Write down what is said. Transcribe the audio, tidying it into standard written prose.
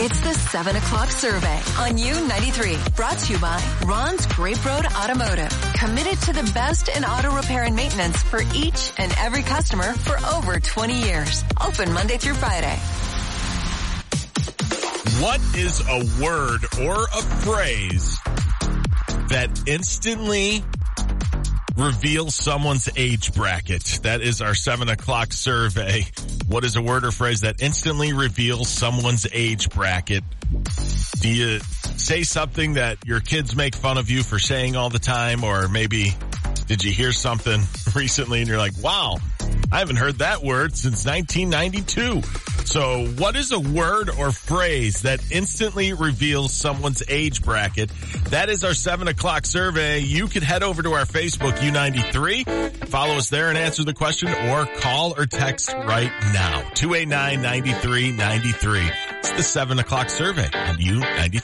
It's the 7 o'clock survey on U93. Brought to you by Ron's Grape Road Automotive. Committed to the best in auto repair and maintenance for each and every customer for over 20 years. Open Monday through Friday. What is a word or a phrase that instantly reveals someone's age bracket? That is our 7 o'clock survey. What is a word or phrase that instantly reveals someone's age bracket? Do you say something that your kids make fun of you for saying all the time? Or maybe did you hear something recently and you're like, wow, I haven't heard that word since 1992. So what is a word or phrase that instantly reveals someone's age bracket? That is our 7 o'clock survey. You can head over to our Facebook, U93. Follow us there and answer the question, or call or text right now. 289-9393. It's the 7 o'clock survey on U93.